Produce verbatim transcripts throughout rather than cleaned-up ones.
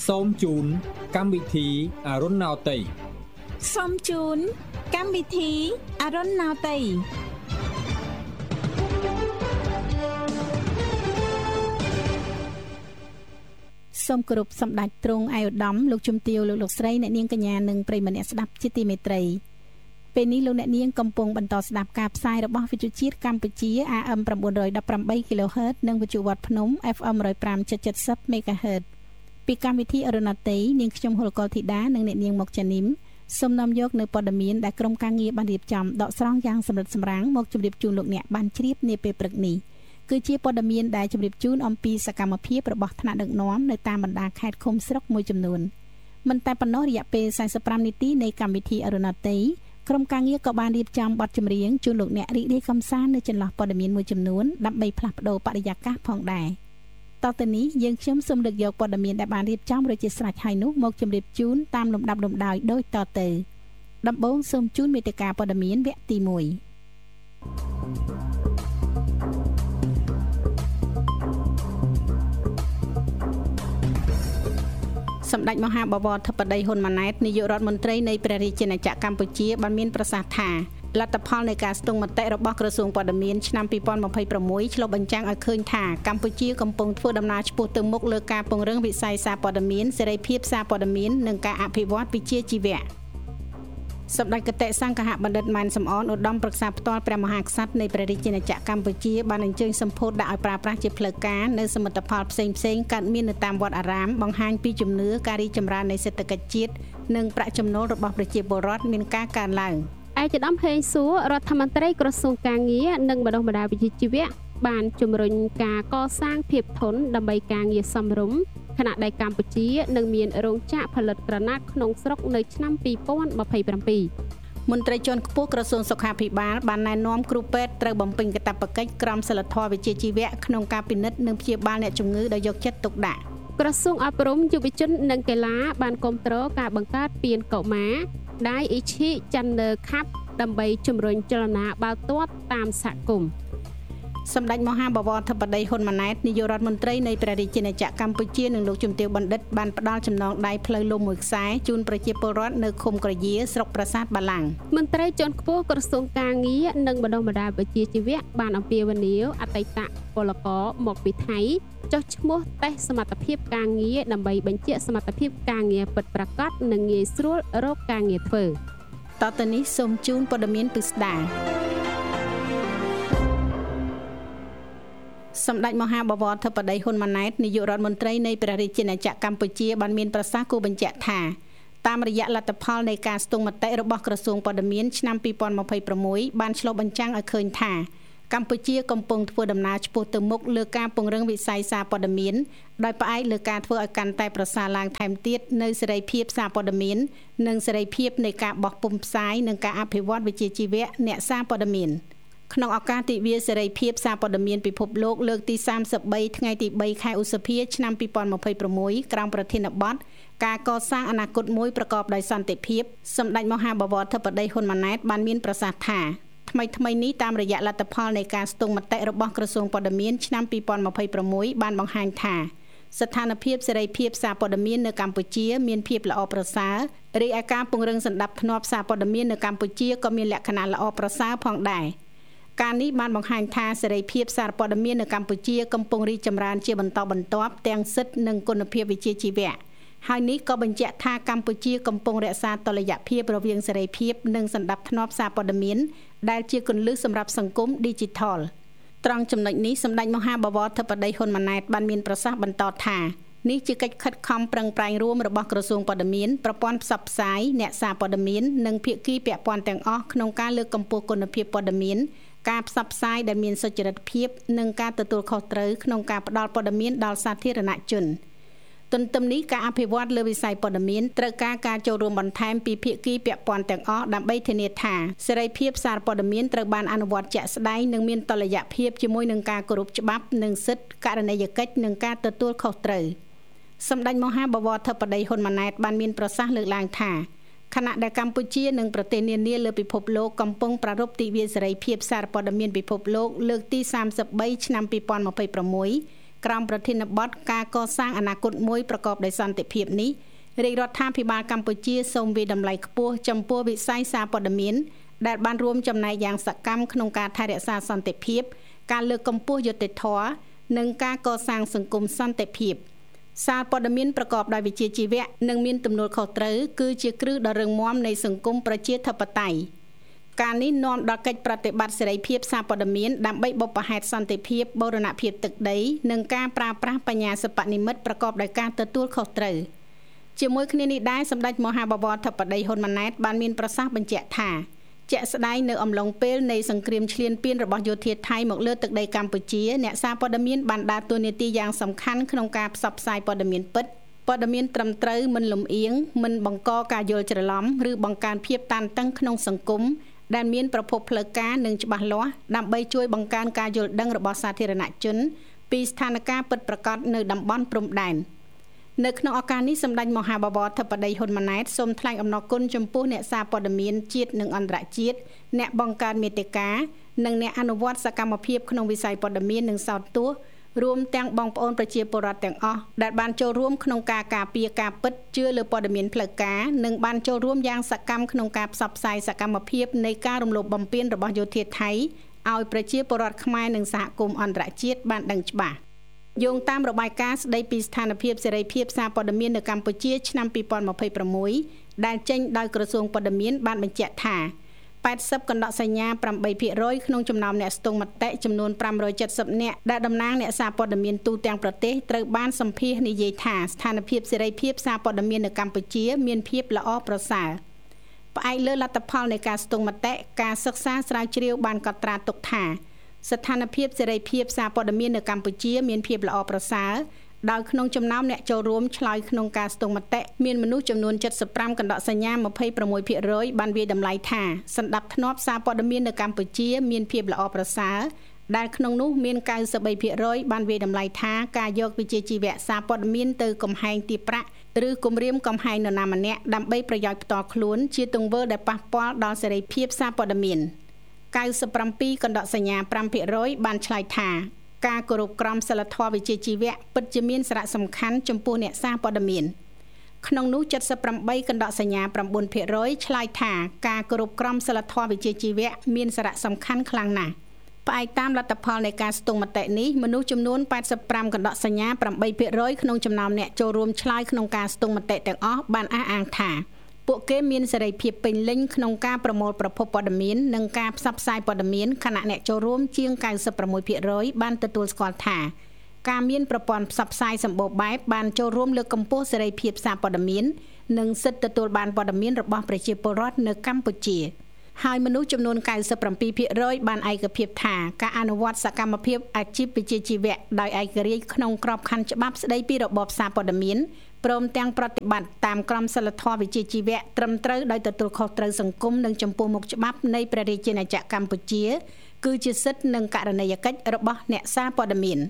សូមជូនកម្មវិធីអរុណោទ័យសូមជូនកម្មវិធីអរុណោទ័យសូមគោរពសម្ដេចទ្រង់ឯកឧត្តមលោកជំទាវលោកលោកស្រីអ្នកនាងកញ្ញានិងប្រិយមិត្តអ្នកស្ដាប់ជាទីមេត្រីពេលនេះលោកអ្នកនាងកំពុងបន្តស្ដាប់ការផ្សាយរបស់វិទ្យុជាតិកម្ពុជា A M 918 kHz និងវិទ្យុវត្តភ្នំ F M one oh five point seven zero MHz ពីកម្មវិធីអរុណោទ័យនាងខ្ញុំហុលកលធីតានិងអ្នកនាងមកចានីមសូមនាំយកនៅព័ត៌មានដែលក្រុមការងារបានរៀបចំដកស្រង់យ៉ាងសម្រិតសម្រាំងមកជម្រាបជូនលោកអ្នកបានជ្រាបនាពេលព្រឹកនេះគឺជាព័ត៌មានដែលជម្រាបជូនអំពីសកម្មភាពរបស់ថ្នាក់ដឹកនាំនៅតាមបណ្ដាខេត្តឃុំស្រុកមួយចំនួនមិនតែប៉ុណ្ណោះរយៈពេលforty-fiveនាទីនៃកម្មវិធីអរុណោទ័យក្រុមការងារក៏បានរៀបចំបទចម្រៀងជូនលោកអ្នករីករាយកម្សាន្តនៅចន្លោះព័ត៌មានមួយចំនួនដើម្បីផ្លាស់ប្ដូរបរិយាកាសផងដែរតទៅនេះយើងខ្ញុំសូមលើកយកព័ត៌មានដែលបានរៀបចំរួចជាស្រេចហើយនោះមកជម្រាបជូនតាមលំដាប់លំដោយដូចតទៅដំបូងសូមជូនមេតិការព័ត៌មានវគ្គទីoneសម្ដេចមហាបវរធិបតីហ៊ុនម៉ាណែតនាយករដ្ឋមន្ត្រីនៃព្រះរាជាណាចក្រកម្ពុជាបានមានប្រសាសន៍ថាលទ្ធផលនៃការស្ទង់មតិរបស់ក្រសួងព័ត៌មានឆ្នាំtwenty twenty-sixឆ្លុះបញ្ចាំងឲ្យឃើញថាកម្ពុជាកំពុងធ្វើដំណើរឆ្ពោះទៅមុខលើការពង្រឹងវិស័យសារព័ត៌មានសេរីភាពសារព័ត៌មាននិងការអភិវឌ្ឍវិជ្ជាជីវៈសម្ដេចគតិសង្ឃហបណ្ឌិតម៉ែនសំអនឧត្តមប្រឹក្សាផ្ទាល់ព្រះមហាក្សត្រនៃព្រះរាជាណាចក្រកម្ពុជាបានអញ្ជើញសម្ពោធដាក់ឲ្យប្រើប្រាស់ជាផ្លូវការនៅសមិទ្ធផលផ្សេងៗកើតមាននៅតាមវត្តអារាមបង្ហាញពីជំនឿការរីកចម្រើននៃសេដ្ឋកិច្ចជាតិនិងប្រាក់ចំណូលរបស់ប្រជាពលរដ្ឋមានការកើនឡើងឯកឧត្តមហេងសួររដ្ឋមន្ត្រីក្រសួងការងារនិងបណ្ដុះបណ្ដាលវិជ្ជាជីវៈបានជំរុញការកសាងភាពធន់ដើម្បីការងារសមរម្យខណៈដែលកម្ពុជានឹងមានរោងចក្រផលិតក្រណាត់ក្នុងស្រុកនៅឆ្នាំtwenty twenty-seven មន្ត្រីជាន់ខ្ពស់ក្រសួងសុខាភិបាលបានណែនាំគ្រូពេទ្យត្រូវបំពេញកាតព្វកិច្ចក្រមសីលធម៌វិជ្ជាជីវៈក្នុងការពិនិត្យនិងព្យាបាលអ្នកជំងឺដោយយកចិត្តទុកដាក់ក្រសួងអប់រំយុវជននិងកីឡាបានគាំទ្រការបង្កើតពានកុមារ Daiichi Channel Cup ដើម្បីជំរុញចលនាបាល់ទាត់តាមសហគមន៍សម្ដេចមហាបវរធិបតីហ៊ុនម៉ាណែតនាយករដ្ឋមន្ត្រីនៃព្រះរាជាណាចក្រកម្ពុជានិងលោកជំទាវបណ្ឌិតបានផ្ដល់ចំណងដៃផ្លូវលំមួយខ្សែជូនប្រជាពលរដ្ឋនៅឃុំក្រយាស្រុកប្រាសាទបាឡាំងមន្ត្រីជាន់ខ្ពស់ក្រសួងការងារនិងបណ្ដុះបណ្ដាលវិជ្ជាជីវៈបានអំពាវនាវអតីតពលករមកពីថៃចុះឈ្មោះតេស្តសមត្ថភាពការងារដើម្បីបញ្ជាក់សមត្ថភាពការងារពិតប្រាកដនិងងាយស្រួលរកការងារធ្វើតទៅនេះសូមជូនព័ត៌មានពិស្ដាសម្ដេចមហាបវរធិបតីហ៊ុនម៉ាណែតនាយករដ្ឋមន្ត្រីនៃព្រះរាជាណាចក្រកម្ពុជាបានមានប្រសាសន៍គូបញ្ជាក់ថាតាមរយៈលទ្ធផលនៃការស្ទង់មតិរបស់ក្រសួងព័ត៌មានឆ្នាំtwenty twenty-sixបានឆ្លុះបញ្ចាំងឲ្យឃើញថាកម្ពុជាកំពុងធ្វើដំណើរឆ្ពោះទៅមុខលើការពង្រឹងវិស័យសារព័ត៌មានដោយផ្អែកលើការធ្វើឲ្យកាន់តែប្រសើរឡើងថែមទៀតនៅសេរីភាពសារព័ត៌មាននិងសេរីភាពនៃការបោះពុម្ពផ្សាយនិងការអភិវឌ្ឍវិជ្ជាជីវៈអ្នកសារព័ត៌មានក្នុងឱកាសទិវាសេរីភាពសារព័ត៌មានពិភពលោកលើកទីthirty-threeថ្ងៃទីthreeខែឧសភាឆ្នាំtwenty twenty-sixក្រោមប្រធានបទការកសាងអនាគតមួយប្រកបដោយសន្តិភាពសម្ដេចមហាបវរធិបតីហ៊ុនម៉ាណែតបានមានប្រសាសន៍ថាថ្មីថ្មីនេះតាមរយៈលទ្ធផលនៃការស្ទង់មតិរបស់ក្រសួងព័ត៌មានឆ្នាំtwenty twenty-sixបានបង្ហាញថាស្ថានភាពសេរីភាពសារព័ត៌មាននៅកម្ពុជាមានភាពល្អប្រសើររីឯការពង្រឹងសន្តិភាពសារព័ត៌មាននៅកម្ពុជាក៏មានលក្ខណៈល្អប្រសើរផងដែរការនេះបានបង្ហាញថាសេរីភាពសារព័ត៌មាននៅកម្ពុជាកំពុងរីកចម្រើនជាបន្តបន្ទាប់ទាំងសិទ្ធិនិងគុណភាពវិជ្ជាជីវៈហើយនេះក៏បញ្ជាក់ថាកម្ពុជាកំពុងរក្សាតុល្យភាពរវាងសេរីភាពនិងសន្តិភាពសារព័ត៌មានដែលជាគន្លឹះសម្រាប់សង្គម Digital ត្រង់ចំណុចនេះសម្ដេចមហាបវរធិបតីហ៊ុនម៉ាណែតបានមានប្រសាសន៍បន្តថានេះជាកិច្ចខិតខំប្រឹងប្រែងរួមរបស់ក្រសួងព័ត៌មានប្រព័ន្ធផ្សព្វផ្សាយអ្នកសារព័ត៌មាននិងភាគីពាក់ព័ន្ធទាំងអស់ក្នុងការលើកកម្ពស់គុណភាពព័ត៌មានការផ្សព្វផ្សាយដែលមានសុចរិតភាពនិងការទទួលខុសត្រូវក្នុងការផ្តល់ព័ត៌មានដល់សាធារណជនទន្ទឹមនេះការអភិវឌ្ឍលើវិស័យព័ត៌មានត្រូវការការចូលរួមបន្ថែមពីភាគីពាក់ព័ន្ធទាំងអស់ដើម្បីធានាថាសេរីភាពសារព័ត៌មានត្រូវបានអនុវត្តជាក់ស្ដែងនិងមានតុល្យភាពជាមួយនឹងការគោរពច្បាប់និងសិទ្ធិករណីយកិច្ចនិងការទទួលខុសត្រូវសម្ដេចមហាបវរធិបតីហ៊ុនម៉ាណែតបានមានប្រសាសន៍លើកឡើងថាខណៈដែលកម្ពុជានិងប្រទេសនានាលើពិភពលោកកំពុងប្រារព្ធទិវាសេរីភាពសារព័ត៌មានពិភពលោកលើកទីthirty-threeឆ្នាំtwenty twenty-six ក្រោមប្រធានបទការកសាងអនាគតមួយប្រកបដោយសន្តិភាពនេះរាជរដ្ឋាភិបាលកម្ពុជាសូមវិតម្លៃខ្ពស់ចំពោះវិស័យសារព័ត៌មានដែលបានរួមចំណែកយ៉ាងសកម្មក្នុងការថែរក្សាសន្តិភាពការលើកកម្ពស់យុត្តិធម៌និងការកសាងសង្គមសន្តិភាពសារព័ត៌មានប្រកបដោយវិជ្ជាជីវៈនិងមានទំនួលខុសត្រូវគឺជាគ្រឹះដ៏រឹងមាំនៃសង្គមប្រជាធិបតេយ្យការនេះនាំដល់កិច្ចប្រតិបត្តិសេរីភាពសារព័ត៌មានដើម្បីបុព្វហេតុសន្តិភាពបូរណភាពទឹកដីនិងការប្រើប្រាស់បញ្ញាសិប្បនិម្មិតប្រកបដោយការទទួលខុសត្រូវជាមួយគ្នានេះដែរសម្ដេចមហាបវរធិបតីហ៊ុនម៉ាណែតបានមានប្រសាសន៍បញ្ជាក់ថាជាក់ស្ដែងនៅអំឡុងពេលនៃសង្គ្រាមឈ្លានពានរបស់យោធាថៃមកលើទឹកដីកម្ពុជាអ្នកសារព័ត៌មានបានដើរតួនាទីយ៉ាងសំខាន់ក្នុងការផ្សព្វផ្សាយព័ត៌មានពិតព័ត៌មានត្រឹមត្រូវមិនលំអៀងមិនបង្កការយល់ច្រឡំឬបង្កើនភាពតានតឹងក្នុងសង្គមដែលមានប្រភពផ្លូវការនិងច្បាស់លាស់ដើម្បីជួយបង្កើនការយល់ដឹងរបស់សាធារណជនពីស្ថានភាពពិតប្រាកដនៅតំបន់ព្រំដែននៅក្នុងឱកាសនេះសម្ដេចមហាបវរធិបតីហ៊ុនម៉ាណែតសូមថ្លែងអំណរគុណចំពោះអ្នកសារព័ត៌មានជាតិនិងអន្តរជាតិអ្នកបង្កើតមាតិកានិងអ្នកអនុវត្តសកម្មភាពក្នុងវិស័យព័ត៌មាននិងសោតទស្សន៍រួមទាំងបងប្អូនប្រជាពលរដ្ឋទាំងអស់ដែលបានចូលរួមក្នុងការការពារការពិតជឿលើព័ត៌មានផ្លូវការនិងបានចូលរួមយ៉ាងសកម្មក្នុងការផ្សព្វផ្សាយសកម្មភាពនៃការរំលោភបំពានរបស់យោធាថៃឲ្យប្រជាពលរដ្ឋខ្មែរនិងសហគមន៍អន្តរជាតិបានដឹងច្បាស់យោងតាមរបាយការណ៍ស្ដីពីស្ថានភាពសេរីភាពសារព័ត៌មាននៅកម្ពុជាឆ្នាំពីរពាន់ម្ភៃប្រាំមួយដែលចេញដោយក្រសួងព័ត៌មានបានបញ្ជាក់ថាแปดสิบកណ្ដកសញ្ញា ប្រាំបីភាគរយ ក្នុងចំណោមអ្នកស្ទង់មតិចំនួនប្រាំរយเจ็ดสิบនាក់ដែលតំណាងអ្នកសារព័ត៌មានទូទាំងប្រទេសត្រូវបានសម្ភាសន៍និយាយថាស្ថានភាពសេរីភាពសារព័ត៌មាននៅកម្ពុជាមានភាពល្អប្រសើរផ្អែកលើលទ្ធផលនៃការស្ទង់មតិការសិក្សាស្រាវជ្រាវបានកត់ត្រាទុកថាស្ថានភាពសេរីភាពសារព័ត៌មាននៅកម្ពុជាមានភាពល្អប្រសើរដោយក្នុងចំណោមអ្នកចូលរួមឆ្លើយក្នុងការស្ទង់មតិមានមនុស្សចំនួនเจ็ดสิบห้ากណ្ដកសញ្ញា ยี่สิบหกភាគរយ បានវាយតម្លៃថាសន្តិភាពធ្នាប់សារព័ត៌មាននៅកម្ពុជាមានភាពល្អប្រសើរដែលក្នុងនោះមានเก้าสิบสามភាគរយ បានវាយតម្លៃថាការយកវិជ្ជាជីវៈសារព័ត៌មានទៅកំហែងទីប្រាក់ឬគំរាមកំហែងនរណាម្នាក់ដើម្បីប្រយោជន៍ផ្ទាល់ខ្លួនជាទង្វើដែលប៉ះពាល់ដល់សេរីភាពសារព័ត៌មានเก้าสิบเจ็ดកណ្ដកសញ្ញា ห้าភាគរយ បានឆ្លើយថាការគោរពក្រមសីលធម៌វិជ្ជាជីវៈពិតជាមានសារៈសំខាន់ចំពោះអ្នកសារព័ត៌មានក្នុងនោះเจ็ดสิบแปดកណ្ដកសញ្ញា chínភាគរយ ឆ្លើយថាការគោរពក្រមសីលធម៌វិជ្ជាជីវៈមានសារៈសំខាន់ខ្លាំងណាស់ផ្អែកតាមលទ្ធផលនៃការស្ទង់មតិនេះមនុស្សចំនួនแปดสิบห้ากណ្ដកសញ្ញា แปดភាគរយ ក្នុងចំណោមអ្នកចូលរួមឆ្លើយក្នុងការស្ទង់មតិទាំងអស់បានអះអាងថាពួកគេមានសេរីភាពពេញលេញក្នុងការប្រមូលប្រភពព័ត៌មាននិងការផ្សព្វផ្សាយព័ត៌មានខណៈអ្នកចូលរួមជាងเก้าสิบหกភាគរយ បានទទួលស្គាល់ថាការមានប្រព័ន្ធផ្សព្វផ្សាយសម្បូរបែបបានចូលរួមលើកកម្ពស់សេរីភាពសារព័ត៌មាននិងសិទ្ធិទទួលបានព័ត៌មានរបស់ប្រជាពលរដ្ឋនៅកម្ពុជាហើយមនុស្សចំនួនเก้าสิบเจ็ดភាគរយ បានឯកភាពថាការអនុវត្តសកម្មភាពអាជីពវិជ្ជាជីវៈដោយឯករាជ្យក្នុងក្របខ័ណ្ឌច្បាប់ស្តីពីរបបសារព័ត៌មានព្រមទាំងប្រតិបត្តិតាមក្រមសីលធម៌វិជ្ជាជីវៈត្រឹមត្រូវដោយទទួលខុសត្រូវសង្គមនិងចំពោះមុខច្បាប់នៃព្រះរាជាណាចក្រកម្ពុជាគឺជាសិទ្ធិនិងករណីយកិច្ចរបស់អ្នកសារព័ត៌មាន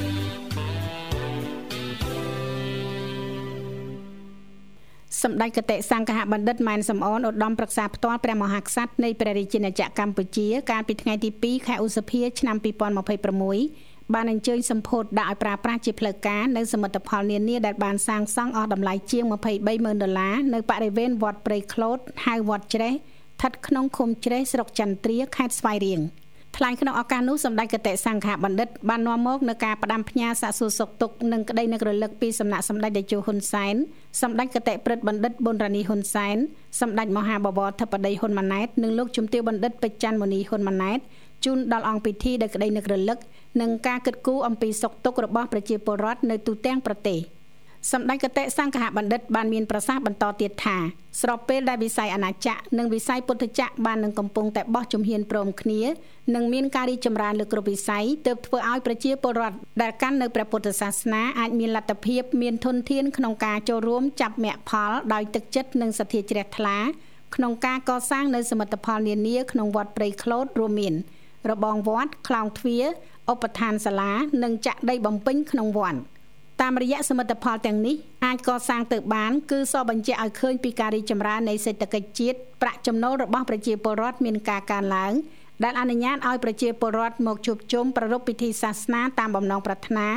សម្ដេចគតិសង្ឃបណ្ឌិតម៉ែនសំអនឧត្តមប្រឹក្សាផ្ទាល់ព្រះមហាក្សត្រនៃព្រះរាជាណាចក្រកម្ពុជាកាលពីថ្ងៃទីពីរខែឧសភាឆ្នាំពីរពាន់ម្ភៃប្រាំមួយបានអញ្ជើញសម្ពោធដាក់ឲ្យប្រើប្រាស់ជាផ្លូវការនៅសមិទ្ធផលនានាដែលបានសាងសង់អស់តម្លៃជាងยี่สิบสามម៉ឺនដុល្លារនៅបរិវេណវត្តព្រៃក្លូតហៅវត្តជ្រេះស្ថិតក្នុងឃុំជ្រេះស្រុកចន្ទ្រាខេត្តស្វាយរៀងថ្លែងក្នុងឱកាសនោះសម្ដេចគតិសង្ឃបណ្ឌិតបាននាំមកនៅការផ្ដាំផ្ញើសាកសួរសុខទុក្ខនិងក្តីនឹករលឹកពីសំណាក់សម្ដេចតេជោហ៊ុនសែនសម្ដេចគតិព្រឹទ្ធបណ្ឌិតប៊ុនរ៉ានីហ៊ុនសែនសម្ដេចមហាបវរធិបតីហ៊ុនម៉ាណែតនិងលោកជំទាវបណ្ឌិតពេជ្រច័ន្ទមុនីហ៊ុនម៉ាណែតជូនដល់អង្គពិធីដោយក្តីនឹករលឹកនិងការគិតគូរអំពីសុខទុក្ខរបស់ប្រជាពលរដ្ឋនៅទូទាំងប្រទេសសម្ដេចគតិសង្ឃបណ្ឌិតបានមានប្រសាសន៍បន្តទៀតថាស្របពេលដែលវិស័យអាណាចក្រនិងវិស័យពុទ្ធចក្របាននឹងកំពុងតែបោះជំហានព្រមគ្នានិងមានការរីកចម្រើនលើគ្រប់វិស័យទើបធ្វើឲ្យប្រជាពលរដ្ឋដែលកាន់នៅព្រះពុទ្ធសាសនាអាចមានលទ្ធភាពមានធនធានក្នុងការចូលរួមចាប់មគ្គផលដោយទឹកចិត្តនិងសទ្ធាជ្រះថ្លាក្នុងការកសាងនៅសមិទ្ធផលនានាក្នុងវត្តព្រៃក្លូតរួមមានរបងវត្តខ្លោងទ្វារឧបដ្ឋានសាលានិងចាក់ដីបំពេញក្នុងវត្តតាមរយៈសមិទ្ធផលទាំងនេះអាចកសាងទៅបានគឺសបញ្ជាក់ឲ្យឃើញពីការរីកចម្រើននៃសេដ្ឋកិច្ចជាតិប្រាក់ចំណូលរបស់ប្រជាពលរដ្ឋមានការកើនឡើងដែលអនុញ្ញាតឲ្យប្រជាពលរដ្ឋមកជួបជុំប្រារព្ធពិធីសាសនាតាមបំណងប្រាថ្នាក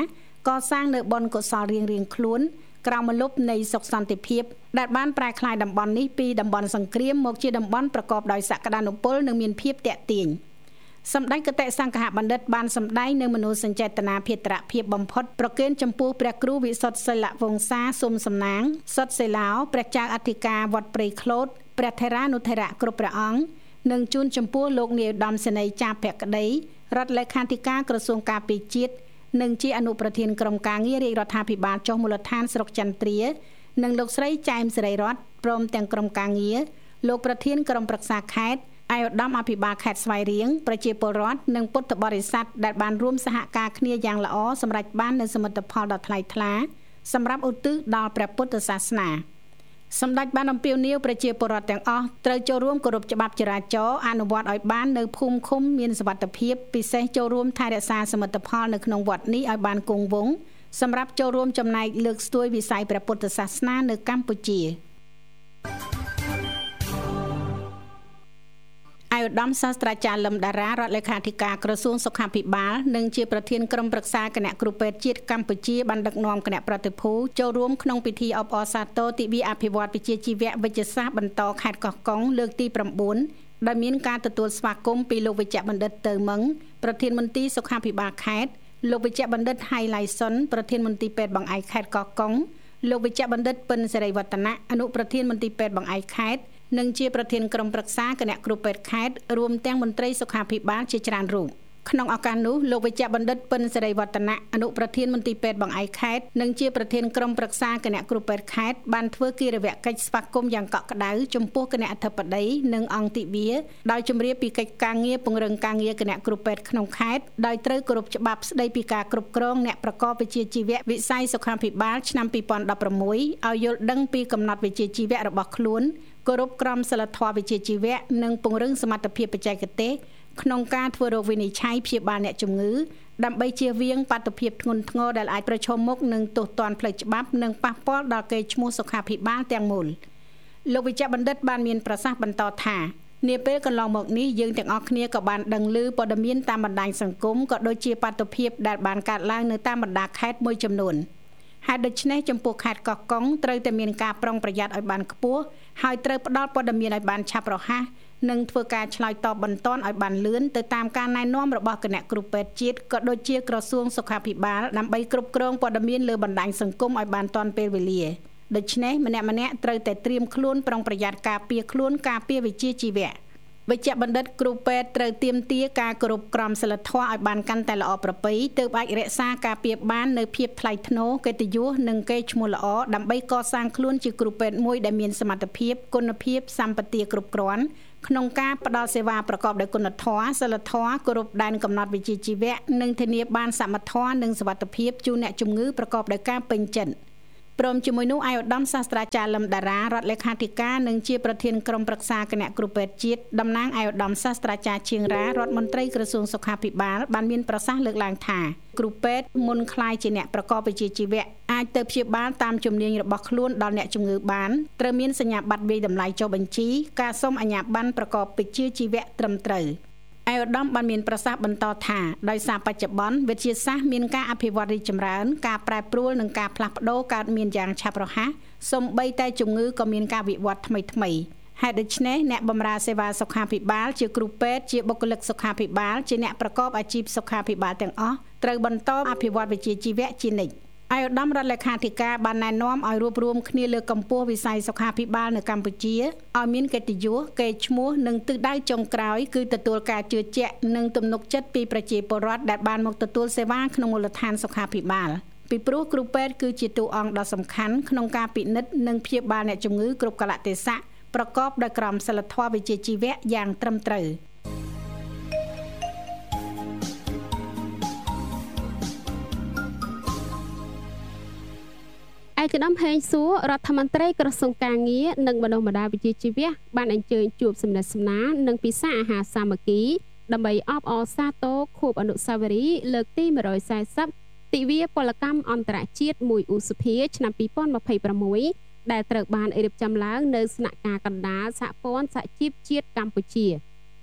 កសាងនៅបនកុសលរៀងរៀងខ្លួនក្រោមម្លប់នៃសុខសន្តិភាពដែលបានប្រែក្លាយតំបន់នេះពីតំបន់សង្គ្រាមមកជាតំបន់ប្រកបដោយសក្តានុពលនិងមានភាពទាក់ទាញសម្ដេចគតិសង្ឃបណ្ឌិតបានសម្ដែងនៅមនោសញ្ចេតនាភេត្រភាពបំផុតប្រគេនចំពោះព្រះគ្រូវិសុទ្ធសិលវង្សាសុំសំណាងសុទ្ធសិឡោព្រះចៅអធិការវត្តព្រៃក្លូតព្រះថេរានុថេរៈគ្រប់ព្រះអង្គនិងជូនចំពោះលោកនាយឧត្តមសេនីយ៍ចាភក្តីរដ្ឋលេខាធិការក្រសួងការពារជាតិនិងជាអនុប្រធានក្រុមការងាររាជរដ្ឋាភិបាលចុះមូលដ្ឋានស្រុកចន្ទ្រានិងលោកស្រីចែមសេរីរតន៍ព្រមទាំងក្រុមការងារលោកប្រធានក្រុមប្រឹក្សាខេត្តឯកឧត្តមអភិបាលខេត្តស្វាយរៀងប្រជាពលរដ្ឋនិងពុទ្ធបរិស័ទដែលបានរួមសហការគ្នាយ៉ាងល្អសម្រាប់បាននូវសមិទ្ធផលដ៏ថ្លៃថ្លាសម្រាប់ឧទ្ទិសដល់ព្រះពុទ្ធសាសនាសម្ដេចបានអំពាវនាវប្រជាពលរដ្ឋទាំងអស់ត្រូវចូលរួមគោរពច្បាប់ចរាចរណ៍អនុវត្តឲ្យបាននៅភូមិឃុំមានសុវត្ថិភាពពិសេសចូលរួមថែរក្សាសមិទ្ធផលនៅក្នុងវត្តនេះឲ្យបានគង់វង្សសម្រាប់ចូលរួមចំណែកលើកស្ទួយវិស័យព្រះពុទ្ធសាសនានៅកម្ពុជាឯកឧត្តមសាស្ត្រាចារ្យលឹមតារារដ្ឋលេខាធិការក្រសួងសុខាភិបាលនិងជាប្រធានក្រុមប្រឹក្សាគណៈគ្រូពេទ្យជាតិកម្ពុជាបានដឹកនាំគណៈប្រតិភូចូលរួមក្នុងពិធីអបអរសាទរទិវាអភិវឌ្ឍវិជ្ជាជីវៈវិទ្យាសាស្ត្របន្តខេត្តកោះកុងលើកទី៩ដែលមានការទទួលស្វាគមន៍ពីលោកវេជ្ជបណ្ឌិតទៅមឹងប្រធានមន្ទីរសុខាភិបាលខេត្តលោកវេជ្ជបណ្ឌិតហៃឡៃសុនប្រធានមន្ទីរពេទ្យបង្អែកខេត្តកោះកុងលោកវេជ្ជបណ្ឌិតពិនសេរីវឌ្ឍនៈអនុប្រធានមន្ទីរពេទ្យបង្អែកខេត្តនិងជាប្រធានក្រុមប្រឹក្សាគណៈគ្រូពេទ្យខេត្តរួមទាំងមន្ត្រីសុខាភិបាលជាច្រើនរូបក្នុងឱកាសនោះលោកវេជ្ជបណ្ឌិតពិនសេរីវឌ្ឍនៈអនុប្រធានមន្ទីរពេទ្យបង្អែកខេត្តនិងជាប្រធានក្រុមប្រឹក្សាគណៈគ្រូពេទ្យខេត្តបានធ្វើគិរវកិច្ចស្វាគមន៍យ៉ាងកក់ក្ដៅចំពោះគណៈអធិបតីនិងអង្គទិវាដោយជម្រាបពីកិច្ចការងារពង្រឹងការងារគណៈគ្រូពេទ្យក្នុងខេត្តដោយត្រូវគោរពច្បាប់ស្តីពីការគ្រប់គ្រងអ្នកប្រកបវិជ្ជាជីវៈវិស័យសុខាភិបាលឆ្នាំពីរពាន់ដប់ប្រាំមួយឲ្យយល់ដឹងពីកំណត់វិជ្ជាជីវៈរបស់ខ្លួនគោរពក្រមសីលធម៌វិជ្ជាជីវៈនិងពង្រឹងសមត្ថភាពបច្ចេកទេសក្នុងការធ្វើរោគវិនិច្ឆ័យព្យាបាលអ្នកជំងឺដើម្បីជៀសវាងបាតុភិបធ្ងន់ធ្ងរដែលអាចប្រឈមមុខនឹងទោសទណ្ឌផ្លូវច្បាប់និងប៉ះពាល់ដល់កេរ្តិ៍ឈ្មោះសុខាភិបាលទាំងមូលលោកវេជ្ជបណ្ឌិតបានមានប្រសាសន៍បន្តថានាពេលកន្លងមកនេះយើងទាំងអស់គ្នាក៏បានដឹងឮព័ត៌មានតាមបណ្ដាញសង្គមក៏ដូចជាបាតុភិបដែលបានកើតឡើងនៅតាមបណ្ដាខេត្តមួយចំនួនហេតុដូច្នេះចំពោះខេត្តកោះកុងត្រូវតែមានការប្រុងប្រយ័ត្នឲ្យបានខ្ពស់ហើយត្រូវផ្ដល់ព័ត៌មានឲ្យបានឆាប់រហ័សនិងធ្វើការឆ្លើយតបបន្ទាន់ឲ្យបានលឿនទៅតាមការណែនាំរបស់គណៈគ្រូពេទ្យជាតិក៏ដូចជាក្រសួងសុខាភិបាលដើម្បីគ្រប់គ្រងព័ត៌មានលើបណ្ដាញសង្គមឲ្យបានទាន់ពេលវេលាដូច្នេះម្នាក់ម្នាក់ត្រូវតែត្រៀមខ្លួនប្រុងប្រយ័ត្នការពារខ្លួនការពារវិជ្ជាជីវៈវេជ្ជបណ្ឌិតគ្រូពេទ្យត្រូវទាមទារការគោរពក្រមសីលធម៌ឲ្យបានកាន់តែល្អប្រពៃទើបអាចរក្សាការពារបាននៅភាពថ្លៃថ្នូរកិត្តិយសនិងកេរ្តិ៍ឈ្មោះល្អដើម្បីកសាងខ្លួនជាគ្រូពេទ្យមួយដែលមានសមត្ថភាពគុណភាពសម្បទាគ្រប់គ្រាន់ក្នុងការផ្ដល់សេវាប្រកបដោយគុណធម៌សីលធម៌គោរពដែនកំណត់វិជ្ជាជីវៈនិងធានាបានសមត្ថភាពនិងសុវត្ថិភាពជូនអ្នកជំងឺប្រកបដោយការពេញចិត្តព្រមជាមួយនោះឯកឧត្តមសាស្ត្រាចារ្យលឹមតារារដ្ឋលេខាធិការនិងជាប្រធានក្រុមប្រឹក្សាគណៈគ្រូពេទ្យជាតិតំណាងឯកឧត្តមសាស្ត្រាចារ្យឈៀងរ៉ារដ្ឋមន្ត្រីក្រសួងសុខាភិបាលបានមានប្រសាសន៍លើកឡើងថាគ្រូពេទ្យមុនក្លាយជាអ្នកប្រកបវិជ្ជាជីវៈអាចទៅព្យាបាលតាមជំនាញរបស់ខ្លួនដល់អ្នកជំងឺបានត្រូវមានសញ្ញាបត្រវាយតម្លៃចុះបញ្ជីការសុំអាជ្ញាប័ណ្ណប្រកបវិជ្ជាជីវៈត្រឹមត្រូវឯកឧត្តមបានមានប្រសាសន៍បន្តថាដោយសារបច្ចុប្បន្នវិទ្យាសាស្ត្រមានការអភិវឌ្ឍរីកចម្រើនការប្រែប្រួលនិងការផ្លាស់ប្ដូរកើតមានយ៉ាងឆាប់រហ័សសូម្បីតែជំងឺក៏មានការវិវត្តថ្មីថ្មីហេតុដូច្នេះអ្នកបម្រើសេវាសុខាភិបាលជាគ្រូពេទ្យជាបុគ្គលិកសុខាភិបាលជាអ្នកប្រកបអាជីពសុខាភិបាលទាំងអស់ត្រូវបន្តអភិវឌ្ឍវិជ្ជាជីវៈជានិច្ចឯកឧត្តមរដ្ឋលេខាធិការបានណែនាំឲ្យរួបរวมគ្នាលើកកម្ពស់វិស័យសុខាភិបាលនៅកម្ពុជាឲ្យមានកិត្តិយសកេរ្តិ៍ឈ្មោះនិងទិសដៅចុងក្រោយគឺទទួលការជឿជាក់និងទំនុកចិត្តពីប្រជាពលរដ្ឋដែលបានមកទទួលសេវាក្នុងមូលដ្ឋានសុខាភិបាលពីព្រោះគ្រូពេទ្យគឺជាតួអង្គដ៏សំខាន់ក្នុងការពិនិត្យនិងព្យាបាលអ្នកជំងឺគ្រប់កាលៈទេសៈប្រកបដោយក្រមសីលធម៌វិជ្ជាជីវៈយ៉ាងត្រឹមត្រូវឯកឧត្តមហេងសួររដ្ឋមន្ត្រីក្រសួងការងារនិងបណ្ដុះបណ្ដាលវិជ្ជាជីវៈបានអញ្ជើញជួបសំណេះសំណាលនិងពិសាអាហារសាមគ្គីដើម្បីអបអរសាទរខួបអនុស្សាវរីយ៍លើកទីមួយរយសែសិបទិវាពលកម្មអន្តរជាតិមួយឧសភាឆ្នាំពីរពាន់ម្ភៃប្រាំមួយដែលត្រូវបានរៀបចំឡើងនៅស្នាក់ការកណ្ដាលសហព័ន្ធសហជីពជាតិកម្ពុជា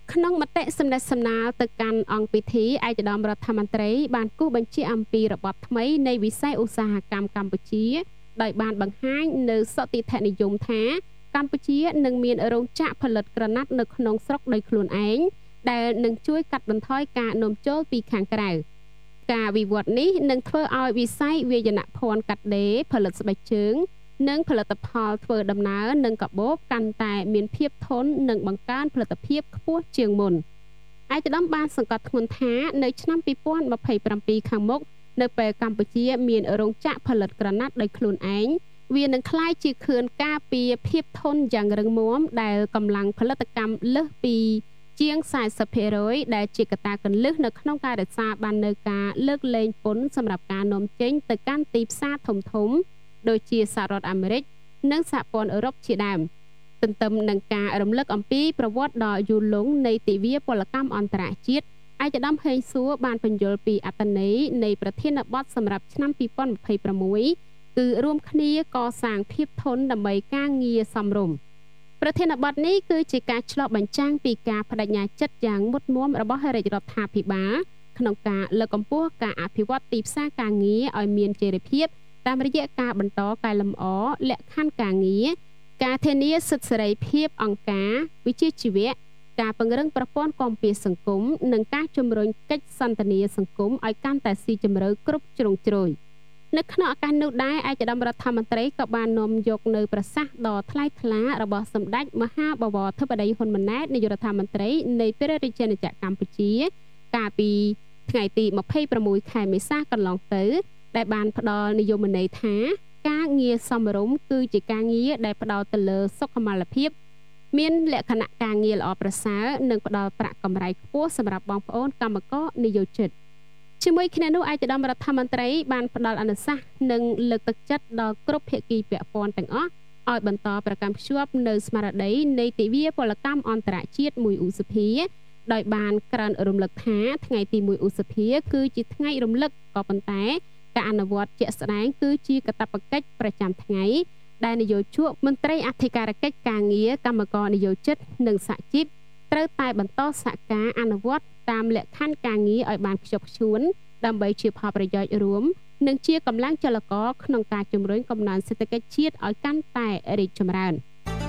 ក្នុងមតិសម្ដេចសំណាលទៅកាន់អង្គពិធីឯកឧត្តមរដ្ឋមន្ត្រីបានគូសបញ្ជាអំពីរបបថ្មីនៃវិស័យឧស្សាហកម្មកម្ពុជាដោយបានបង្ហាញនៅសតិធនិយមថាកម្ពុជានឹងមានរោងចក្រផលិតក្រណាត់នៅក្នុងស្រុកដោយខ្លួនឯងដែលនឹងជួយកាត់បន្ថយការនាំចូលពីខាងក្រៅការវិវត្តនេះនឹងធ្វើឲ្យវិស័យវាយនភ័ណ្ឌកាត់ដេរផលិតស្បែកជើងនិងផលិតផលធ្វើដំណើរនិងកាបូបកាន់តែមានភាពធន់និងបង្កើនផលិតភាពខ្ពស់ជាងមុនឯកឧត្តមបានសង្កត់ធ្ងន់ថានៅឆ្នាំពីរពាន់ម្ភៃប្រាំពីរខាងមុខនៅពេលកម្ពុជាមានរោងចក្រផលិតក្រណាត់ដោយខ្លួនឯងវានឹងក្លាយជាខឿនការពារភាពធន់យ៉ាងរឹងមាំដែលកម្លាំងផលិតកម្មលើសពីជាង สี่สิบเปอร์เซ็นต์ ដែលជាកត្តាគន្លឹះនៅក្នុងការរក្សាបាននូវការលើកលែងពន្ធសម្រាប់ការនាំចេញទៅកាន់ទីផ្សារធំៗដូចជាសហរដ្ឋអាមេរិកនិងសហព័ន្ធអឺរ៉ុបជាដើមទន្ទឹមនឹងការរំលឹកអំពីប្រវត្តិដ៏យូរលង់នៃទិវាពលកម្មអន្តរជាតិឯកឧត្តមហេងសួរបានបញ្យល់ពីអត្ថន័យនៃប្រធានបទសម្រាប់ឆ្នាំពីរពាន់ម្ភៃប្រាំមួយគឺរួមគ្នាកសាងភាពធន់ដើម្បីការងារសមរម្យប្រធានបទនេះគឺជាការឆ្លុះបញ្ចាំងពីការបដិញ្ញាចិត្តយ៉ាងមុតមាំរបស់រាជរដ្ឋាភិបាលក្នុងការលើកកម្ពស់ការអភិវឌ្ឍទីផ្សារការងារឲ្យមានចីរភាពតាមរយៈការបន្តកែលម្អលក្ខខណ្ឌការងារការធានាសិទ្ធិសេរីភាពអង្គការវិជ្ជាជីវៈការពង្រឹងប្រព័ន្ធគាំពារសង្គមនិងការជំរុញកិច្ចសន្ទនាសង្គមឲ្យកាន់តែស៊ីជម្រៅគ្រប់ជ្រុងជ្រោយនៅក្នុងឱកាសនោះដែរឯកឧត្តមរដ្ឋមន្ត្រីក៏បាននាំយកនៅប្រសាសន៍ដ៏ថ្លៃថ្លារបស់សម្ដេចមហាបវរធិបតីហ៊ុនម៉ាណែតនាយករដ្ឋមន្ត្រីនៃព្រះរាជាណាចក្រកម្ពុជាកាលពីថ្ងៃទីម្ភៃប្រាំមួយខែមេសាកន្លងទៅដែលបានផ្ដល់និយមន័យថាការងារសមរម្យគឺជាការងារដែលផ្ដោតទៅលើសុខុមាលភាពមានលក្ខណៈការងារល្អប្រសើរនិងផ្ដល់ប្រាក់កម្រៃខ្ពស់សម្រាប់បងប្អូនកម្មករនិយោជិតជាមួយគ្នានោះឯកឧត្តមរដ្ឋមន្ត្រីបានផ្ដល់អនុសាសន៍និងលើកទឹកចិត្តដល់គ្រប់ភាគីពាក់ព័ន្ធទាំងអស់ឲ្យបន្តប្រកាន់ភ្ជាប់នៅស្មារតីនៃទិវាពលកម្មអន្តរជាតិមួយឧសភាដោយបានក្រើនរំលឹកថាថ្ងៃទីមួយឧសភាគឺជាថ្ងៃរំលឹកក៏ប៉ុន្តែការអនុវត្តជាក់ស្ដែងគឺជាកាតព្វកិច្ចប្រចាំថ្ងៃដែលនយោជកមន្ត្រីអធិការកិច្ចការងារកម្មករនិយោជិតនិងសហជីពត្រូវតែបន្តសហការអនុវត្តតាមលក្ខខណ្ឌការងារឲ្យបានខ្ជាប់ខ្ជួនដើម្បីជាផលប្រយោជន៍រួមនិងជាកម្លាំងចលករក្នុងការជំរុញកំណើនសេដ្ឋកិច្ចជាតិឲ្យកាន់តែរីកចម្រើន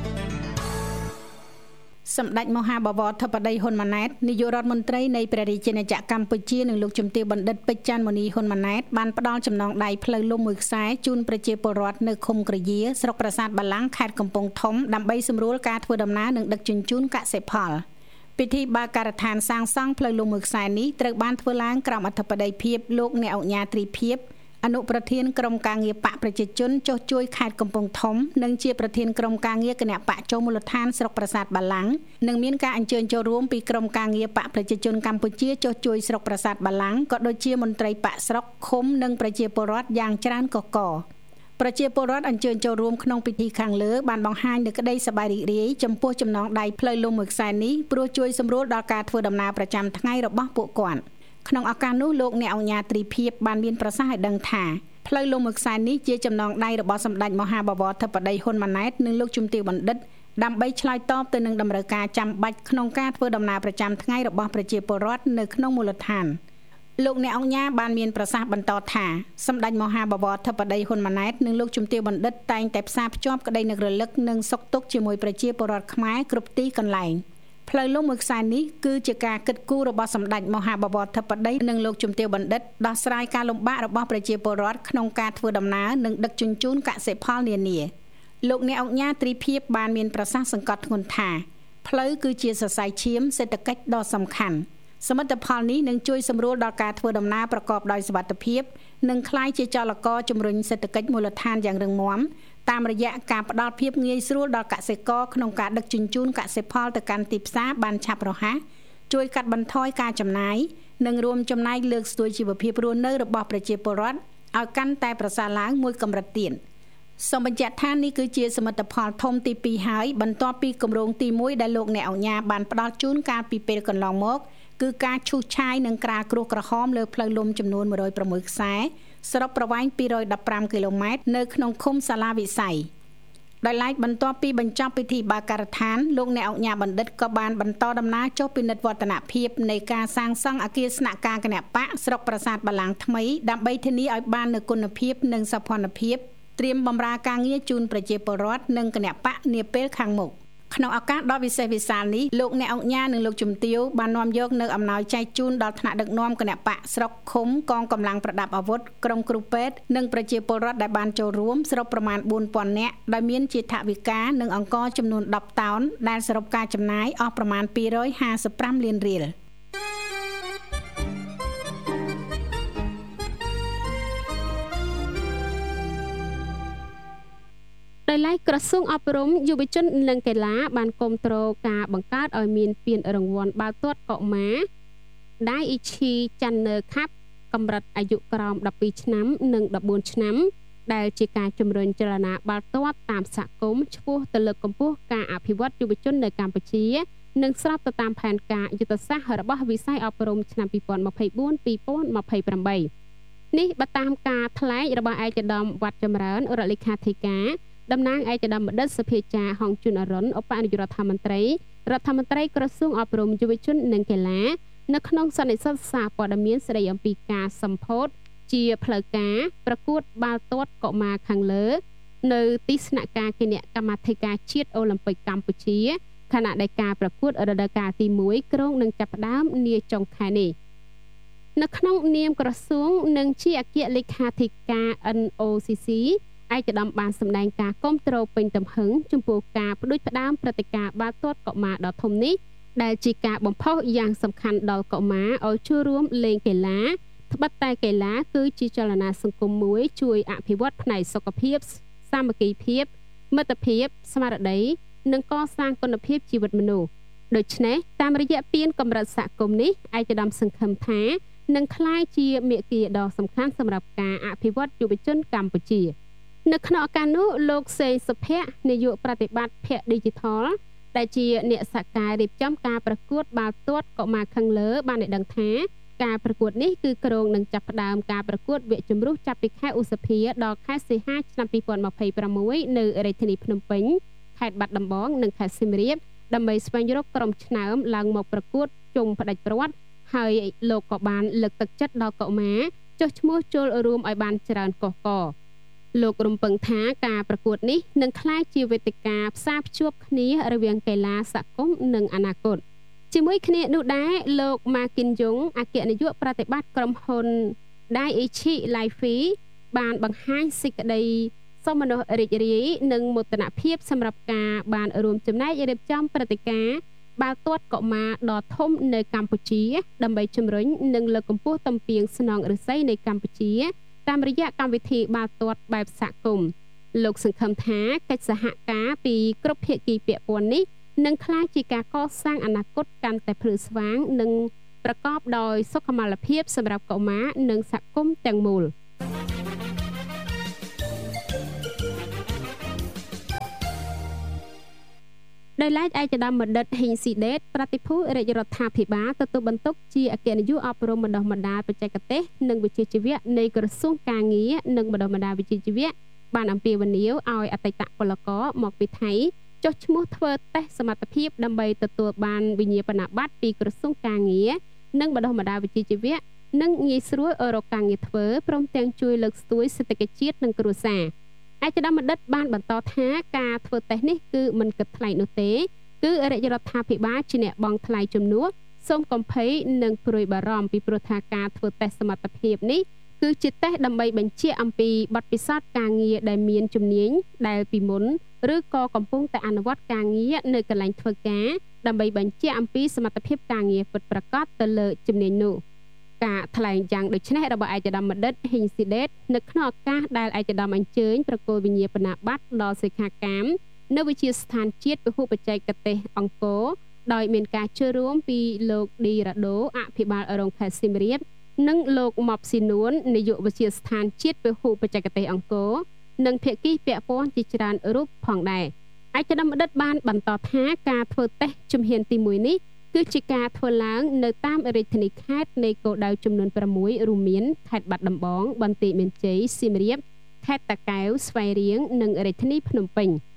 សម្ដេចមហាបវរធិបតីហ៊ុនម៉ាណែតនាយករដ្ឋមន្ត្រីនៃព្រះរាជាណាចក្រកម្ពុជានិងលោកជំទាវបណ្ឌិតពេជ្រច័ន្ទមុនីហ៊ុនម៉ាណែតបានផ្ដល់ចំណងដៃផ្លូវលំមួយខ្សែជូនប្រជាពលរដ្ឋនៅឃុំក្រយាស្រុកប្រាសាទបាឡាំងខេត្តកំពង់ធំដើម្បីសម្រួលការធ្វើដំណើរនិងដឹកជញ្ជូនកសិផលពិធីបើកការដ្ឋានសាងសង់ផ្លូវលំមួយខ្សែនេះត្រូវបានធ្វើឡើងក្រោមអធិបតីភាពលោកអ្នកឧកញ៉ាទ្រីភិបអនុប្រធានក្រុមការងារបកប្រជាជនចុះជួយខេត្តកំពង់ធំនិងជាប្រធានក្រុមការងារគណៈបកចូលមូលដ្ឋានស្រុកប្រាសាទបាឡាំងនិងមានការអញ្ជើញចូលរួមពីក្រុមការងារបកប្រជាជនកម្ពុជាចុះជួយស្រុកប្រាសាទបាឡាំងក៏ដូចជាមន្ត្រីបកស្រុកឃុំនិងប្រជាពលរដ្ឋយ៉ាងច្រើនកកកប្រជាពលរដ្ឋអញ្ជើញចូលរួមក្នុងពិធីខាងលើបានបង្ហាញនូវក្តីសប្បាយរីករាយចំពោះចំណងដៃផ្លូវលំមួយខ្សែនេះព្រោះជួយសម្រួលដល់ការធ្វើដំណើរប្រចាំថ្ងៃរបស់ពួកគាត់ក្នុងឱកាសនោះលោកអ្នកឧកញ៉ាទ្រីភិបបានមានប្រសាសន៍ឲ្យដឹងថាផ្លូវលំមួយខ្សែនេះជាចំណងដៃរបស់សម្ដេចមហាបវរធិបតីហ៊ុនម៉ាណែតនិងលោកជំទាវបណ្ឌិតដើម្បីឆ្លើយតបទៅនឹងតម្រូវការចាំបាច់ក្នុងការធ្វើដំណើរប្រចាំថ្ងៃរបស់ប្រជាពលរដ្ឋនៅក្នុងមូលដ្ឋានលោកអ្នកអង្គញាបានមានប្រសាសន៍បន្តថាសម្ដេចមហាបវរធិបតីហ៊ុនម៉ាណែតនិងលោកជំទាវបណ្ឌិតតែងតែផ្សារភ្ជាប់ក្តីនឹករលឹកនិងសុខទុក្ខជាមួយប្រជាពលរដ្ឋខ្មែរគ្រប់ទីកន្លែងផ្លូវលំមួយខ្សែនេះគឺជាការគិតគូររបស់សម្ដេចមហាបវរធិបតីនិងលោកជំទាវបណ្ឌិតដោះស្រាយការលំបាករបស់ប្រជាពលរដ្ឋក្នុងការធ្វើដំណើរនិងដឹកជញ្ជូនកសិផលនានាលោកអ្នកអង្គញាទ្រីភិបបានមានប្រសាសន៍សង្កត់ធ្ងន់ថាផ្លូវគឺជាសរសៃឈាមសេដ្ឋកិច្ចដ៏សំខាន់សមិទ្ធផលនេះនឹងជួយសម្រួលដល់ការធ្វើដំណើរប្រកបដោយសុវត្ថិភាពនិងក្លាយជាចលករជំរុញសេដ្ឋកិច្ចមូលដ្ឋានយ៉ាងរឹងមាំតាមរយៈការផ្ដល់ភាពងាយស្រួលដល់កសិករក្នុងការដឹកជញ្ជូនកសិផលទៅកាន់ទីផ្សារបានឆាប់រហ័សជួយកាត់បន្ថយការចំណាយនិងរួមចំណែកលើកស្ទួយជីវភាពរស់នៅរបស់ប្រជាពលរដ្ឋឲ្យកាន់តែប្រសើរឡើងមួយកម្រិតទៀតសូមបញ្ជាក់ថានេះគឺជាសមិទ្ធផលធំទីពីរហើយបន្ទាប់ពីគម្រោងទីមួយដែលលោកអ្នកអង្គញាបានផ្ដល់ជូនកាលពីពេលកន្លងមកគឺការឈូសឆាយនិងក្រាលគ្រួសក្រហមលើផ្លូវលំចំនួនមួយរយប្រាំមួយខ្សែសរុបប្រវែងពីររយដប់ប្រាំគីឡូម៉ែត្រនៅក្នុងឃុំសាឡាវិស័យដោយឡែកបន្ទាប់ពីបញ្ចប់ពិធីបើកការដ្ឋានលោកអ្នកអង្គការបណ្ឌិតក៏បានបន្តដំណើរចុះពិនិត្យវឌ្ឍនភាពនៃការសាងសង់អគារស្នាក់ការគណបកស្រុកប្រាសាទបាឡាំងថ្មីដើម្បីធានាឲ្យបាននូវគុណភាពនិងសោភ័ណភាពត្រៀមបម្រើការងារជូនប្រជាពលរដ្ឋនិងគណបកនាពេលខាងមុខក្នុងឱកាសដ៏វិសេសវិសាលនេះលោកអ្នកអង្គការនិងលោកជំទាវបាននាំយកនៅអំណោយចែកជូនដល់ថ្នាក់ដឹកនាំគណបកស្រុកឃុំកងកម្លាំងប្រដាប់អាវុធក្រុមគ្រូពេទ្យនិងប្រជាពលរដ្ឋដែលបានចូលរួមសរុបប្រមាណបួនពាន់នាក់ដោយមានជាថវិកានិងអង្គរចំនួនដប់តោនដែលសរុបការចំណាយអស់ប្រមាណពីររយហាសិបប្រាំលានរៀលដោយឡែកក្រសួងអប់រំយុវជននិងកីឡាបានគាំទ្រការបង្កើតឲ្យមានពានរង្វាន់បាល់ទាត់កុមារ Daiichi Channel Cup កម្រិតអាយុក្រោមដប់ពីរឆ្នាំនិងដប់បួនឆ្នាំដែលជាការជំរុញចលនាបាល់ទាត់តាមសហគមន៍ឆ្ពោះទៅលើកកម្ពស់ការអភិវឌ្ឍយុវជននៅកម្ពុជានិងស្របទៅតាមផែនការយុទ្ធសាស្ត្ររបស់វិស័យអប់រំឆ្នាំពីរពាន់ម្ភៃបួន ពីរពាន់ម្ភៃប្រាំបីនេះបើតាមការថ្លែងរបស់ឯកឧត្តមវត្តចម្រើនរដ្ឋលេខាធិការតំណាងឯកឧត្តមបណ្ឌិតសុភាចាហងជួនអរុនឧបនាយករដ្ឋមន្ត្រីរដ្ឋមន្ត្រីក្រសួងអប់រំយុវជននិងកីឡានៅក្នុងសន្និសីទសារព័ត៌មានស្ដីអំពីការសម្ពោធជាផ្លូវការប្រកួតបាល់ទាត់កុមារខាងលើនៅទីស្នាក់ការគណៈកម្មាធិការជាតិអូឡ িম্প ិកកម្ពុជាខណៈដែលការប្រកួតរដូវកាលទីមួយក្រុងនឹងចាប់ផ្ដើមនាចុងខែនេះនៅក្នុងនាមក្រសួងនិងជាអគ្គលេខាធិការ អិន អូ ស៊ី ស៊ី ឯកឧត្តមបានសម្ដែងការគាំទ្រពេញទំហឹងចំពោះការផ្ដួចផ្ដើមព្រឹត្តិការណ៍បាល់ទាត់កុមារដ៏ធំនេះដែលជាការបំផុសយ៉ាងសំខាន់ដល់កុមារឲ្យចូលរួមលេងកីឡាត្បិតតែកីឡាគឺជាចលនាសង្គមមួយជួយអភិវឌ្ឍផ្នែកសុខភាពសាមគ្គីភាពមិត្តភាពស្មារតីនិងកសាងគុណភាពជីវិតមនុស្សដូច្នេះតាមរយៈពានកម្រិតសហគមន៍នេះឯកឧត្តមសង្ឃឹមថានឹងក្លាយជាមាគ៌ាដ៏សំខាន់សម្រាប់ការអភិវឌ្ឍយុវជនកម្ពុជានៅក្នុងឱកាសនោះលោកសេងសុភ័ក្រនាយកប្រតិបត្តិភ័ក្រ Digital ដែលជាអ្នកសហការរៀបចំការប្រកួតបាល់ទាត់កុមារខាងលើបានឲ្យដឹងថាការប្រកួតនេះគឺក្រុងនឹងចាប់ផ្ដើមការប្រកួតវគ្គជម្រុះចាប់ពីខែឧសភាដល់ខែសីហាឆ្នាំពីរពាន់ម្ភៃប្រាំមួយនៅរាជធានីភ្នំពេញខេត្តបាត់ដំបងនិងខេត្តសៀមរាបដើម្បីស្វែងរកក្រុមឆ្នើមឡើងមកប្រកួតជុំផ្ដាច់ព្រាត់ហើយលោកក៏បានលើកទឹកចិត្តដល់កុមារចុះឈ្មោះចូលរួមឲ្យបានច្រើនកុះកលោករំពឹងថាការប្រកួតនេះនឹងក្លាយជាវេទិកាផ្សារភ្ជាប់គ្នារវាងកីឡាសហគមន៍និងអនាគតជាមួយគ្នានោះដែរលោក Markin Jung អគ្គនាយកប្រតិបត្តិក្រុមហ៊ុន Daiichi Life បានបង្ហាញសេចក្តីសោមនស្សរីករាយនិងមោទនភាពសម្រាប់ការបានរួមចំណែករៀបចំព្រឹត្តិការណ៍បាល់ទាត់កុមារដ៏ធំនៅកម្ពុជាដើម្បីជំរុញនិងលើកកម្ពស់ទំពាំងស្នងឫស្សីនៃកម្ពុជាតាមរយៈកម្មវិធីបាល់ទាត់បែបសហគមន៍លោកសង្ឃឹមថាកិច្ចសហការពីគ្រប់ភាគីពាក់ព័ន្ធនេះនឹងក្លាយជាការកសាងអនាគតកាន់តែភ្លឺស្វាងនិងប្រកបដោយសុខុមាលភាពសម្រាប់កុមារនិងសហគមន៍ទាំងមូលដោយឡែកឯកឧត្តមបណ្ឌិតហ៊ីងស៊ីដេតប្រតិភូរាជរដ្ឋាភិបាលទទួលបន្ទុកជាអគ្គនាយកអប់រំបណ្ដុះបណ្ដាលបច្ចេកទេសនិងវិជ្ជាជីវៈនៃក្រសួងការងារនិងបណ្ដុះបណ្ដាលវិជ្ជាជីវៈបានអំពាវនាវឲ្យអតីតពលករមកពីថៃចុះឈ្មោះធ្វើតេស្តសមត្ថភាពដើម្បីទទួលបានវិញ្ញាបនបត្រពីក្រសួងការងារនិងបណ្ដុះបណ្ដាលវិជ្ជាជីវៈនិងងាយស្រួលរកការងារធ្វើព្រមទាំងជួយលើកស្ទួយសេដ្ឋកិច្ចជាតិនិងគ្រួសារឯកឧត្តមបណ្ឌិតបានបន្តថាការធ្វើតេស្តនេះគឺមិនគិតថ្លៃនោះទេគឺរាជរដ្ឋាភិបាលជាអ្នកបង់ថ្លៃជំនួសសូមកុំភ័យនិងព្រួយបារម្ភពីព្រោះថាការធ្វើតេស្តសមត្ថភាពនេះគឺជាតេស្តដើម្បីបញ្ជាក់អំពីបទពិសោធន៍ការងារដែលមានជំនាញដែលពីមុនឬក៏កំពុងតែអនុវត្តការងារនៅកន្លែងធ្វើការដើម្បីបញ្ជាក់អំពីសមត្ថភាពការងារពិតប្រាកដទៅលើជំនាញនោះការថ្លែងយ៉ាងដូចនេះរបស់ឯកឧត្តមបណ្ឌិតហ៊ីងស៊ីដេតនៅក្នុងឱកាសដែលឯកឧត្តមអញ្ជើញប្រគល់វិញ្ញាបនបត្រដល់សិក្ខាកាមនៅវិទ្យាស្ថានជាតិពហុបច្ចេកទេសអង្គរដោយមានការចូលរួមពីលោកឌីរ៉ាដូអភិបាលរងខេត្តសៀមរាបនិងលោកម៉ប់ស៊ីនួននាយកវិទ្យាស្ថានជាតិពហុបច្ចេកទេសអង្គរនិងភាគីពាក់ព័ន្ធជាច្រើនរូបផងដែរឯកឧត្តមបណ្ឌិតបានបន្តថាការធ្វើតេស្តជំហានទីមួយនេះគឺជាការធ្វើឡើងនៅតាមរាជធានីខេត្តនៃគោលដៅចំនួនប្រាំមួយរួមមានខេត្តបាត់ដំបង បន្ទាយមានជ័យ សៀមរាបខេត្តតាកែវ ស្វាយរៀងនិងរាជធានីភ្នំពេញ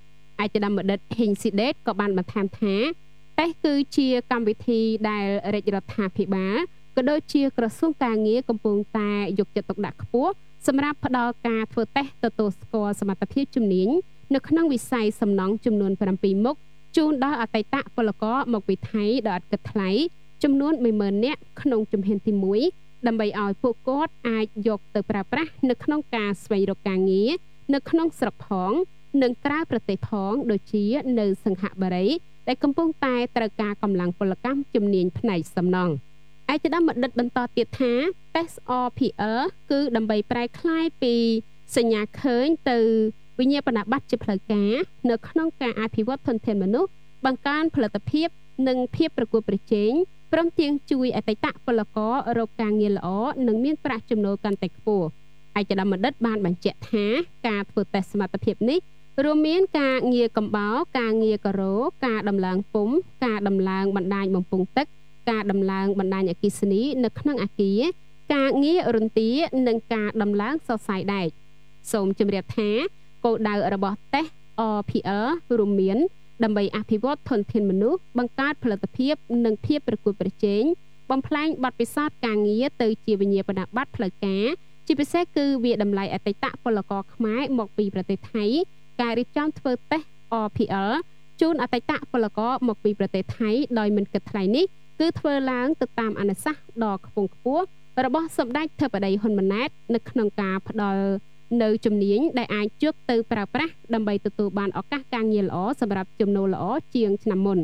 ឯកឧត្តមបណ្ឌិតហ៊ីងស៊ីដេតក៏បានបន្ថែមថាតេស្តគឺជាកម្មវិធីដែលរាជរដ្ឋាភិបាលក៏ដូចជាក្រសួងការងារកំពុងតែយកចិត្តទុកដាក់ខ្ពស់សម្រាប់ផ្ដល់ការធ្វើតេស្តទទួលស្គាល់សមត្ថភាពជំនាញនៅក្នុងវិស័យសំណង់ចំនួនប្រាំពីរមុខជូនដល់អតីតពលករមកពីថៃដោយឥតគិតថ្លៃចំនួនមួយម៉ឺននាក់ក្នុងជំហានទីមួយដើម្បីឲ្យពួកគាត់អាចយកទៅប្រើប្រាស់នៅក្នុងការស្វែងរកការងារនៅក្នុងស្រុកផងនិងក្រៅប្រទេសផងដូចជានៅសង្ហបុរីដែលកំពុងតែត្រូវការកម្លាំងពលកម្មជំនាញផ្នែកសំណង់ឯកឧត្តមបណ្ឌិតបន្តទៀតថា Test អ พี អែល គឺដើម្បីប្រែក្លាយពីសញ្ញាឃើញទៅវិញ្ញាបនបត្រជាផ្លូវការនៅក្នុងការអភិវឌ្ឍធនធានមនុស្សបង្កើនផលិតភាពនិងភាពប្រកួតប្រជែងព្រមទាំងជួយអតីតពលកររកការងារល្អនិងមានប្រាក់ចំណូលកាន់តែខ្ពស់ឯកឧត្តមបណ្ឌិតបានបញ្ជាក់ថាការធ្វើតេស្តសមត្ថភាពនេះរួមមានការងារកំបោរការងារការ៉ូការដំឡើងពុម្ពការដំឡើងបណ្ដាញបំពង់ទឹកការដំឡើងបណ្ដាញអគ្គិសនីនៅក្នុងអគារការងាររន្ទានិងការដំឡើងសរសៃដែកសូមជម្រាបថាគោលដៅរបស់តេស្ត អ พี អែល រួមមានដើម្បីអភិវឌ្ឍធនធានមនុស្សបង្កើតផលិតភាពនិងភាពប្រកួតប្រជែងបំផ្លាញបទពិសោធន៍ការងារទៅជាវិញ្ញាបនបត្រផ្លូវការជាពិសេសគឺវាតម្លៃអតីតពលករខ្មែរមកពីប្រទេសថៃការរៀបចំធ្វើតេស្ត អ พี អែល ជូនអតីតពលករមកពីប្រទេសថៃដោយមិនគិតថ្លៃនេះគឺធ្វើឡើងទៅតាមអនុសាសន៍ដ៏ខ្ពង់ខ្ពស់របស់សម្ដេចធិបតីហ៊ុនម៉ាណែតនៅក្នុងការផ្ដល់នៅជំនាញដែលអាចយកទៅប្រើប្រាស់ដើម្បីទទួលបានឱកាសការងារល្អសម្រាប់ចំណូលល្អជាងឆ្នាំមុន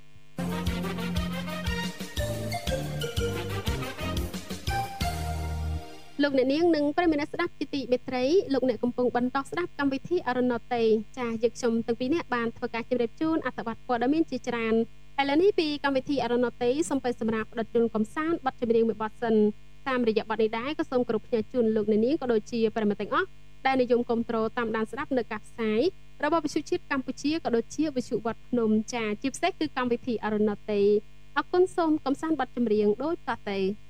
លោកអ្នកនាងនិងប្រិយមិត្តស្ដាប់ជាទីមេត្រីលោកអ្នកកំពុងបន្តស្ដាប់កម្មវិធីអរុណតេចាយើងខ្ញុំទាំងពីរនាក់បានធ្វើការជម្រាបជូនអត្ថបទព័ត៌មានជាច្រើនឥឡូវនេះពីកម្មវិធីអរុណតេសូមទៅសម្រាប់ផ្ដិតជូនកំសាន្តបទចម្រៀងមួយបទសិនតាមរយៈបទនេះដែរក៏សូមគោរពផ្ញើជូនលោកអ្នកនាងក៏ដូចជាប្រិយមិត្តទាំងអស់ដែលនិយមគ្រប់គ្រងតាមដានស្ដាប់នៅការផ្សាយរបស់វិទ្យុជាតិកម្ពុជាក៏ដូចជាវិទ្យុវត្តភ្នំចាជាពិសេសគឺកម្មវិធីអរុណតេអរគុណសូមកំសាន្តបទចម្រៀងដូចតទៅ